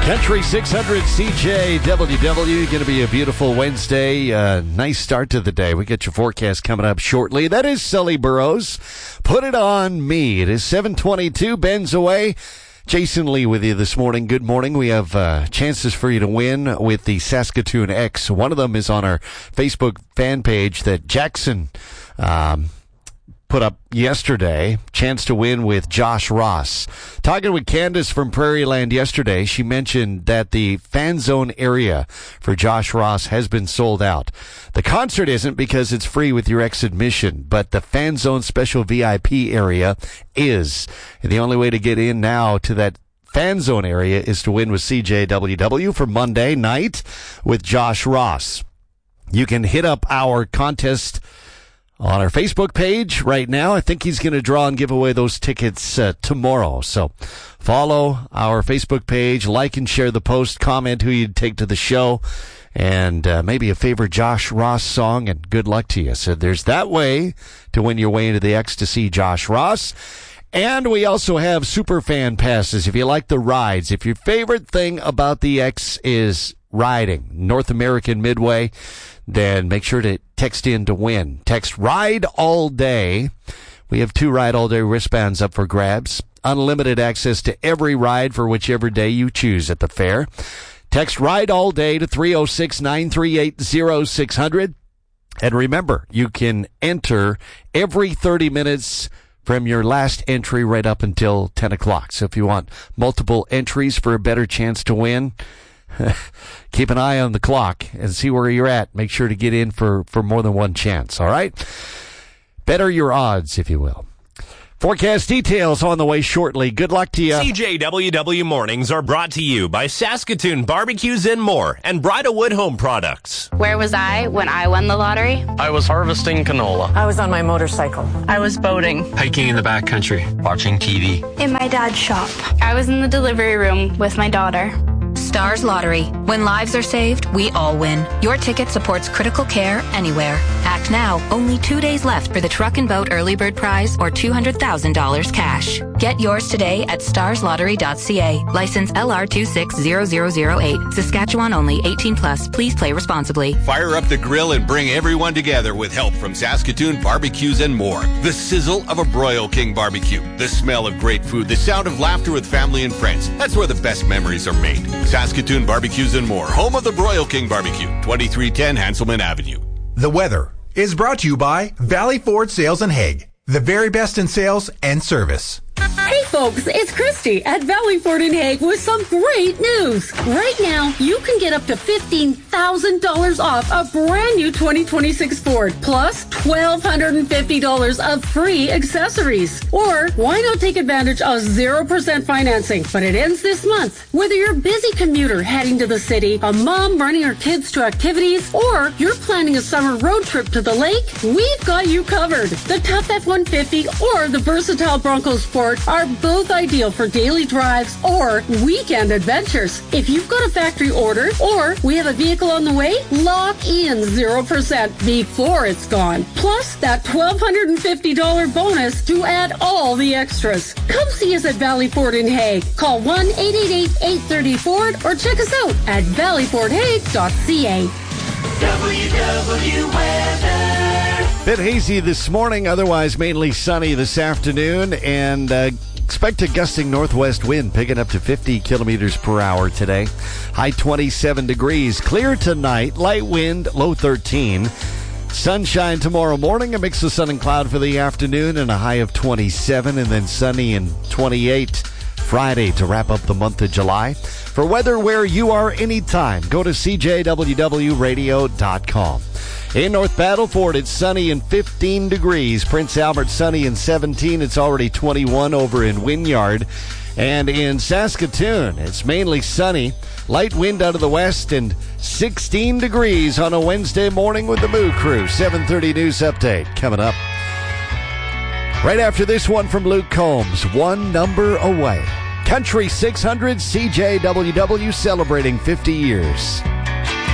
Country 600 CJWW, going to be a beautiful Wednesday. Nice start to the day. We get your forecast coming up shortly. That is Sully Burrows. Put it on me. It is 7:22. Ben's away. Jason Lee with you this morning. Good morning. We have chances for you to win with the Saskatoon X. One of them is on our Facebook fan page that Jackson put up yesterday. Chance to win with Josh Ross. Talking with Candace from Prairie Land yesterday, she mentioned that the fan zone area for Josh Ross has been sold out. The concert isn't because it's free with your X admission, but the fan zone special VIP area is. And the only way to get in now to that fan zone area is to win with CJWW for Monday night with Josh Ross. You can hit up our contest on our Facebook page right now. I think he's going to draw and give away those tickets tomorrow. So follow our Facebook page, like and share the post, comment who you'd take to the show, and maybe a favorite Josh Ross song, and good luck to you. So there's that way to win your way into the X to see Josh Ross. And we also have super fan passes. If you like the rides, if your favorite thing about the X is riding North American Midway, then make sure to text in to win. Text RIDE ALL DAY. We have 2 Ride All Day wristbands up for grabs. Unlimited access to every ride for whichever day you choose at the fair. Text RIDE ALL DAY to 306-938-0600. And remember, you can enter every 30 minutes from your last entry right up until 10 o'clock. So if you want multiple entries for a better chance to win, keep an eye on the clock and see where you're at. Make sure to get in for more than one chance, all right? Better your odds, if you will. Forecast details on the way shortly. Good luck to you. CJWW Mornings are brought to you by Saskatoon Barbecues and More and Bridalwood Home Products. Where was I when I won the lottery? I was harvesting canola. I was on my motorcycle. I was boating. Hiking in the backcountry. Watching TV. In my dad's shop. I was in the delivery room with my daughter. Stars Lottery. When lives are saved, we all win. Your ticket supports critical care anywhere. Act now. Only 2 days left for the truck and boat early bird prize or $200,000 cash. Get yours today at starslottery.ca. License LR260008. Saskatchewan only. 18 plus. Please play responsibly. Fire up the grill and bring everyone together with help from Saskatoon Barbecues and More. The sizzle of a Broil King barbecue. The smell of great food. The sound of laughter with family and friends. That's where the best memories are made. Saskatoon Barbecues and More, home of the Broil King Barbecue, 2310 Hanselman Avenue. The weather is brought to you by Valley Ford Sales and Hague, the very best in sales and service. Hey folks, it's Christy at Valley Ford in Hague with some great news. Right now, you can get up to $15,000 off a brand new 2026 Ford, plus $1,250 of free accessories. Or why not take advantage of 0% financing? But it ends this month. Whether you're a busy commuter heading to the city, a mom running her kids to activities, or you're planning a summer road trip to the lake, we've got you covered. The Tough F-150 or the versatile Bronco Sport are both ideal for daily drives or weekend adventures. If you've got a factory order or we have a vehicle on the way, lock in 0% before it's gone. Plus that $1,250 bonus to add all the extras. Come see us at Valley Ford in Hague. Call 1-888-830-FORD or check us out at valleyfordhague.ca. WW Weather. Bit hazy this morning, otherwise mainly sunny this afternoon, and expect a gusting northwest wind picking up to 50 kilometers per hour today. High 27 degrees. Clear tonight, light wind, low 13. Sunshine tomorrow morning, a mix of sun and cloud for the afternoon, and a high of 27, and then sunny and 28 Friday to wrap up the month of July. For weather where you are anytime, go to CJWWradio.com. In North Battleford, it's sunny and 15 degrees. Prince Albert, sunny and 17. It's already 21 over in Wynyard. And in Saskatoon, it's mainly sunny. Light wind out of the west and 16 degrees on a Wednesday morning with the Moo Crew. 7:30 news update coming up. Right after this one from Luke Combs, One Number Away. Country 600 CJWW celebrating 50 years.